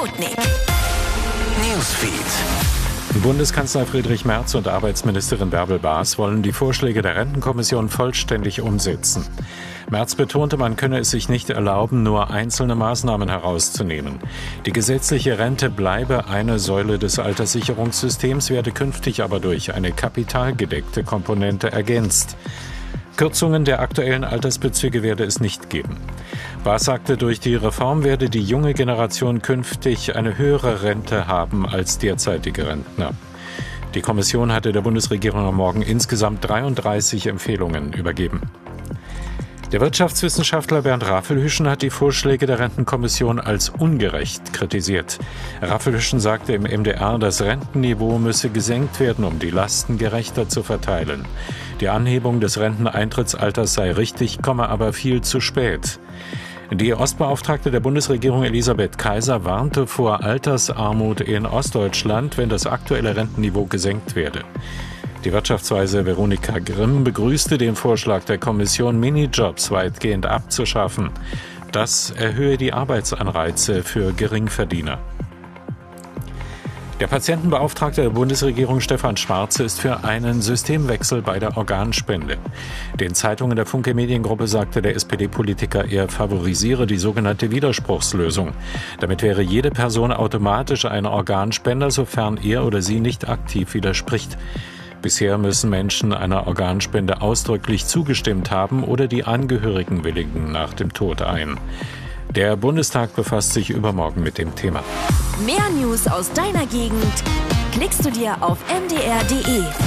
Sputnik Newsfeed. Bundeskanzler Friedrich Merz und Arbeitsministerin Bärbel Baas wollen die Vorschläge der Rentenkommission vollständig umsetzen. Merz betonte, man könne es sich nicht erlauben, nur einzelne Maßnahmen herauszunehmen. Die gesetzliche Rente bleibe eine Säule des Alterssicherungssystems, werde künftig aber durch eine kapitalgedeckte Komponente ergänzt. Kürzungen der aktuellen Altersbezüge werde es nicht geben. Baas sagte, durch die Reform werde die junge Generation künftig eine höhere Rente haben als derzeitige Rentner. Die Kommission hatte der Bundesregierung am Morgen insgesamt 33 Empfehlungen übergeben. Der Wirtschaftswissenschaftler Bernd Raffelhüschen hat die Vorschläge der Rentenkommission als ungerecht kritisiert. Raffelhüschen sagte im MDR, das Rentenniveau müsse gesenkt werden, um die Lasten gerechter zu verteilen. Die Anhebung des Renteneintrittsalters sei richtig, komme aber viel zu spät. Die Ostbeauftragte der Bundesregierung Elisabeth Kaiser warnte vor Altersarmut in Ostdeutschland, wenn das aktuelle Rentenniveau gesenkt werde. Die Wirtschaftsweise Veronika Grimm begrüßte den Vorschlag der Kommission, Minijobs weitgehend abzuschaffen. Das erhöhe die Arbeitsanreize für Geringverdiener. Der Patientenbeauftragte der Bundesregierung Stefan Schwarze ist für einen Systemwechsel bei der Organspende. Den Zeitungen der Funke Mediengruppe sagte der SPD-Politiker, er favorisiere die sogenannte Widerspruchslösung. Damit wäre jede Person automatisch ein Organspender, sofern er oder sie nicht aktiv widerspricht. Bisher müssen Menschen einer Organspende ausdrücklich zugestimmt haben oder die Angehörigen willigen nach dem Tod ein. Der Bundestag befasst sich übermorgen mit dem Thema. Mehr News aus deiner Gegend klickst du dir auf mdr.de.